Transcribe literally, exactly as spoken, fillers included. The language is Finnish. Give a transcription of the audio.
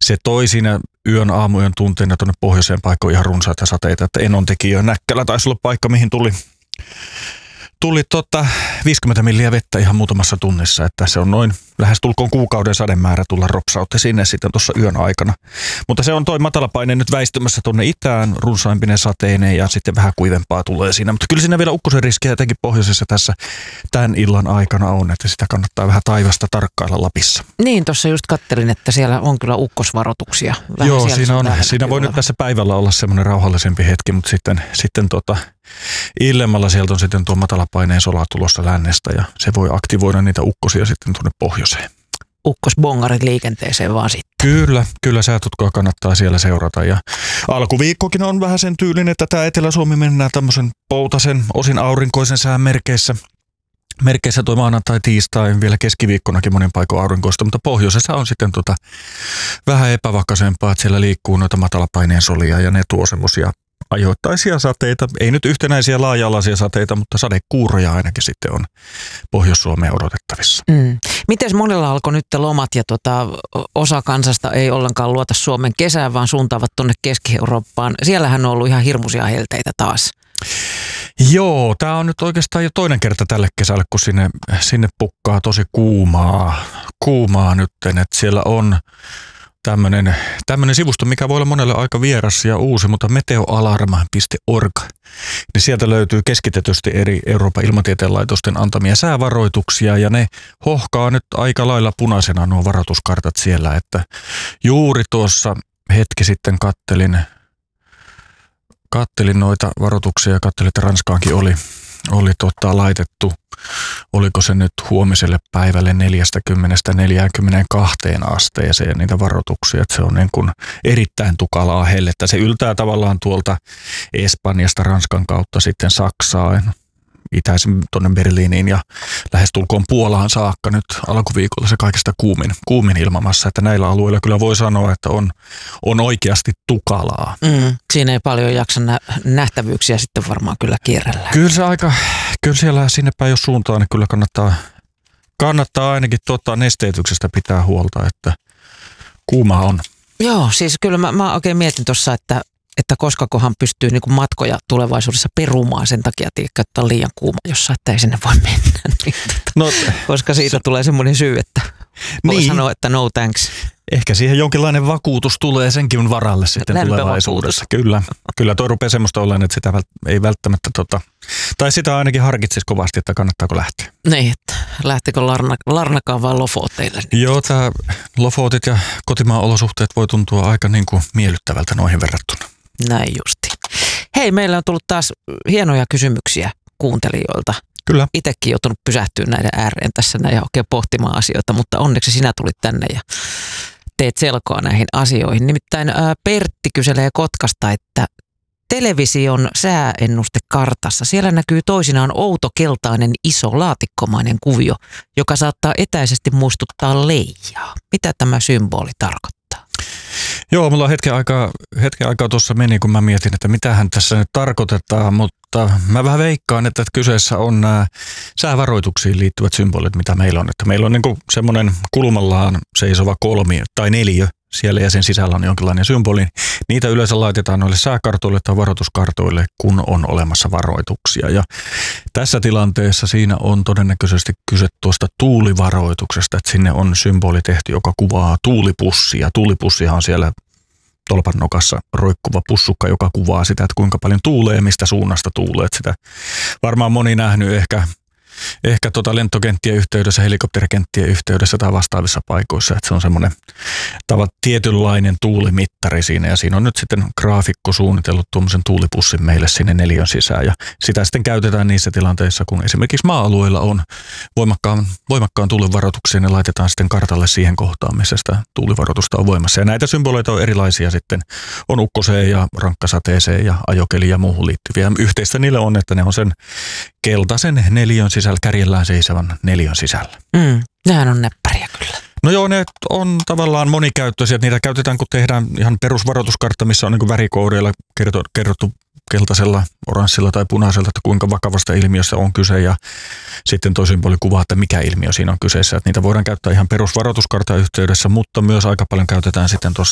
se toi siinä yön aamujen tunteina tuonne pohjoiseen paikkoon ihan runsaita sateita, että Enontekiö Näkkälä taisi olla paikka, mihin tuli Tuli tota viisikymmentä milliä vettä ihan muutamassa tunnissa, että se on noin lähes tulkoon kuukauden sademäärä tulla ropsautti sinne sitten tuossa yön aikana. Mutta se on toi matalapaine nyt väistymässä tuonne itään, runsaimpinen sateineen ja sitten vähän kuivempaa tulee siinä. Mutta kyllä siinä vielä ukkosen riskiä jotenkin pohjoisessa tässä tämän illan aikana on, että sitä kannattaa vähän taivasta tarkkailla Lapissa. Niin, tuossa just kattelin, että siellä on kyllä ukkosvaroituksia. Vähän Joo, siinä, on, siinä voi nyt tässä päivällä olla semmoinen rauhallisempi hetki, mutta sitten, sitten tota, illemmalla sieltä on sitten tuo matalapaineen sola tulossa lännestä ja se voi aktivoida niitä ukkosia sitten tuonne pohjoiseen. Ukkosbongarit liikenteeseen vaan sitten. Kyllä, kyllä säätutkoa kannattaa siellä seurata ja alkuviikkokin on vähän sen tyylin, että tämä Etelä-Suomi mennään tämmöisen poutasen, osin aurinkoisen sään merkeissä. Merkeissä tuo maanantai, tiistai, vielä keskiviikkonakin monin paikoin aurinkoista, mutta pohjoisessa on sitten tota vähän epävakaisempaa, että siellä liikkuu noita matalapaineen solia ja ne tuo semmoisia ajoittaisia sateita, ei nyt yhtenäisiä laaja-alaisia sateita, mutta sadekuuroja ainakin sitten on Pohjois-Suomeen odotettavissa. Mm. Mites monella alkoi nyt lomat ja tota, osa kansasta ei ollenkaan luota Suomen kesään, vaan suuntaavat tuonne Keski-Eurooppaan. Siellähän on ollut ihan hirmuisia helteitä taas. Joo, tämä on nyt oikeastaan jo toinen kerta tälle kesälle, kun sinne, sinne pukkaa tosi kuumaa, kuumaa nytten, että siellä on Tämmöinen, tämmöinen sivusto, mikä voi olla monelle aika vieras ja uusi, mutta meteoalarma piste org, niin sieltä löytyy keskitetysti eri Euroopan ilmatieteen laitosten antamia säävaroituksia ja ne hohkaa nyt aika lailla punaisena nuo varoituskartat siellä, että juuri tuossa hetki sitten kattelin, kattelin noita varoituksia ja kattelin, että Ranskaankin oli, oli tota laitettu. Oliko se nyt huomiselle päivälle neljäkymmentä neljäkymmentäkaksi asteeseen niitä varoituksia, että se on niin kuin erittäin tukalaa hellettä. Se yltää tavallaan tuolta Espanjasta Ranskan kautta sitten Saksaan, itäisen tuonne Berliiniin ja lähestulkoon Puolaan saakka nyt alkuviikolla se kaikista kuumin, kuumin ilmamassa, että näillä alueilla kyllä voi sanoa, että on, on oikeasti tukalaa. Mm, siinä ei paljon jaksa nä- nähtävyyksiä sitten varmaan kyllä kierrellä. Kyllä se aika, kyllä siellä sinne päin jos suuntaan, niin kyllä kannattaa, kannattaa ainakin tota nesteytyksestä pitää huolta, että kuuma on. Joo, siis kyllä mä, mä oikein mietin tuossa, että että koskakohan pystyy niin kuin matkoja tulevaisuudessa perumaan sen takia, että on liian kuuma jossain, että ei sinne voi mennä. Niin, no, koska siitä se tulee semmoinen syy, että voi niin sanoa, että no thanks. Ehkä siihen jonkinlainen vakuutus tulee senkin varalle sitten tulevaisuudessa. Kyllä, kyllä toi rupeaa semmoista olemaan, että sitä ei välttämättä, tota, tai sitä ainakin harkitsisi kovasti, että kannattaako lähteä. Niin, että lähtikö Larna, Larnakaan vai Lofoteille? Niin. Joo, tämä Lofotit ja kotimaan olosuhteet voi tuntua aika niin kuin miellyttävältä noihin verrattuna. Näin justi. Hei, meillä on tullut taas hienoja kysymyksiä kuuntelijoilta. Kyllä. Itsekin joutunut pysähtyä näiden ääreen tässä näin ja oikein pohtimaan asioita, mutta onneksi sinä tulit tänne ja teet selkoa näihin asioihin. Nimittäin ää, Pertti kyselee Kotkasta, että television sääennustekartassa siellä näkyy toisinaan outo keltainen iso laatikkomainen kuvio, joka saattaa etäisesti muistuttaa leijaa. Mitä tämä symboli tarkoittaa? Joo, mulla hetken aikaa, hetken aikaa tuossa meni, kun mä mietin, että mitähän tässä nyt tarkoitetaan, mutta mä vähän veikkaan, että kyseessä on nämä säävaroituksiin liittyvät symbolit, mitä meillä on. Että meillä on niin kuin semmoinen kulmallaan seisova kolmi tai neliö siellä ja sen sisällä on jonkinlainen symboli. Niitä yleensä laitetaan noille sääkartoille tai varoituskartoille, kun on olemassa varoituksia. Ja tässä tilanteessa siinä on todennäköisesti kyse tuosta tuulivaroituksesta, että sinne on symboli tehty, joka kuvaa tuulipussia. Tuulipussihan on siellä tolpan nokassa roikkuva pussukka, joka kuvaa sitä, että kuinka paljon tuulee ja mistä suunnasta tuulee. Että sitä varmaan moni nähnyt ehkä Ehkä tota lentokenttien yhteydessä, helikopterikenttien yhteydessä tai vastaavissa paikoissa, että se on semmoinen tavat tietynlainen tuulimittari siinä ja siinä on nyt sitten graafikko suunnitellut tuommoisen tuulipussin meille sinne neliön sisään ja sitä sitten käytetään niissä tilanteissa, kun esimerkiksi maa-alueilla on voimakkaan, voimakkaan tuulivaroituksia, ne laitetaan sitten kartalle siihen kohtaan, missä sitä tuulivaroitusta on voimassa ja näitä symboleita on erilaisia sitten, on ukkoseen ja rankkasateeseen ja ajokeliin ja muuhun liittyviä. Yhteistä niille on, että ne on sen keltaisen neliön sisällä, kärjellään seisovan neliön sisällä. Mm, nehän on näppäriä kyllä. No joo, ne on tavallaan monikäyttöisiä. Niitä käytetään, kun tehdään ihan perusvaroituskartta, missä on niin kuin värikoodeilla kerrottu, kerrottu keltaisella, oranssilla tai punaisella, että kuinka vakavasta ilmiöstä on kyse. Ja sitten toi symboli kuvaa, että mikä ilmiö siinä on kyseessä. Että niitä voidaan käyttää ihan perusvaroituskartan yhteydessä, mutta myös aika paljon käytetään sitten tuossa